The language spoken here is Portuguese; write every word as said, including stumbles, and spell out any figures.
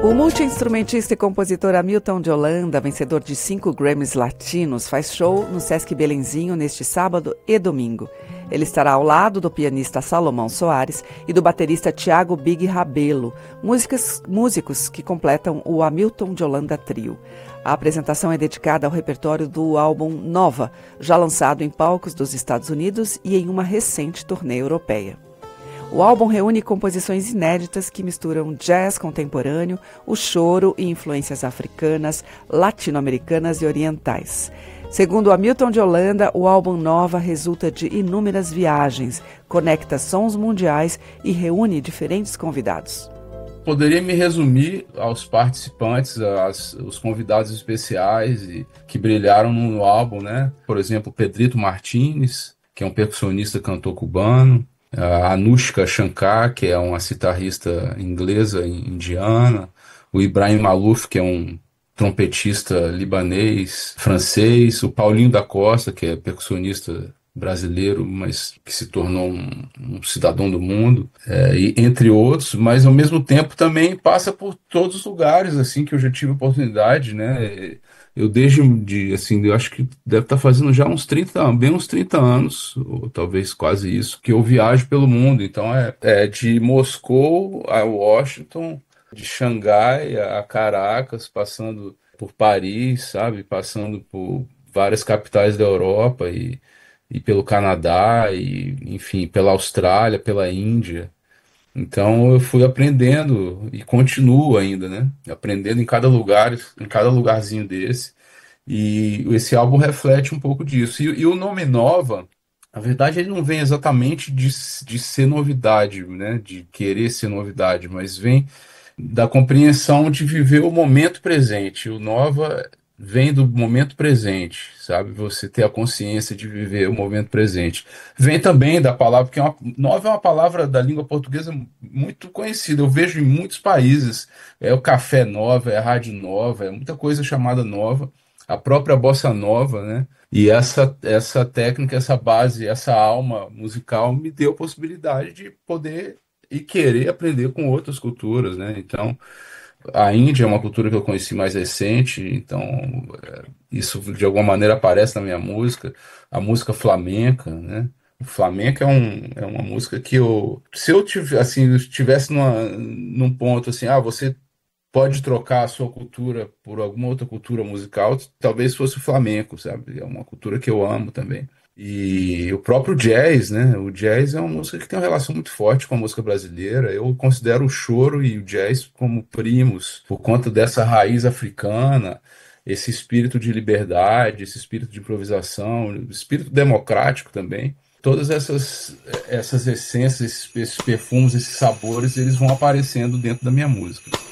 O multi-instrumentista e compositor Hamilton de Holanda, vencedor de cinco Grammys latinos, faz show no Sesc Belenzinho neste sábado e domingo. Ele estará ao lado do pianista Salomão Soares e do baterista Thiago Big Rabelo, músicas, músicos que completam o Hamilton de Holanda Trio. A apresentação é dedicada ao repertório do álbum Nova, já lançado em palcos dos Estados Unidos e em uma recente turnê europeia. O álbum reúne composições inéditas que misturam jazz contemporâneo, o choro e influências africanas, latino-americanas e orientais. Segundo Hamilton de Holanda, o álbum Nova resulta de inúmeras viagens, conecta sons mundiais e reúne diferentes convidados. Poderia me resumir aos participantes, aos, os convidados especiais e, que brilharam no álbum, né? Por exemplo, Pedrito Martínez, que é um percussionista cantor cubano, a Anushka Shankar, que é uma citarrista inglesa indiana, o Ibrahim Malouf, que é um trompetista libanês, francês, o Paulinho da Costa, que é percussionista brasileiro, mas que se tornou um, um cidadão do mundo, é, e, entre outros, mas ao mesmo tempo também passa por todos os lugares assim que eu já tive oportunidade, né? Eu desde, de, assim, eu acho que deve estar fazendo já uns trinta, bem uns trinta anos, ou talvez quase isso, que eu viajo pelo mundo. Então é, é de Moscou a Washington, de Xangai a Caracas, passando por Paris, sabe? Passando por várias capitais da Europa e, e pelo Canadá, e, enfim, pela Austrália, pela Índia. Então eu fui aprendendo e continuo ainda, né? Aprendendo em cada lugar, em cada lugarzinho desse. E esse álbum reflete um pouco disso. E, e o nome Nova, na verdade, ele não vem exatamente de, de ser novidade, né? De querer ser novidade, mas vem da compreensão de viver o momento presente. O Nova vem do momento presente, sabe? Você ter a consciência de viver o momento presente. Vem também da palavra, porque é uma, nova é uma palavra da língua portuguesa muito conhecida. Eu vejo em muitos países. É o café nova, é a rádio nova, é muita coisa chamada nova. A própria bossa nova, né? E essa, essa técnica, essa base, essa alma musical me deu a possibilidade de poder e querer aprender com outras culturas, né? Então, a Índia é uma cultura que eu conheci mais recente, então é, isso de alguma maneira aparece na minha música. A música flamenca, né? O flamenco é, um, é uma música que eu, se eu tivesse, assim, estivesse numa, num ponto assim, ah, você pode trocar a sua cultura por alguma outra cultura musical, talvez fosse o flamenco, sabe? É uma cultura que eu amo também. E o próprio jazz, né? O jazz é uma música que tem uma relação muito forte com a música brasileira. Eu considero o choro e o jazz como primos, por conta dessa raiz africana, esse espírito de liberdade, esse espírito de improvisação, espírito democrático também. Todas essas, essas essências, esses perfumes, esses sabores, eles vão aparecendo dentro da minha música.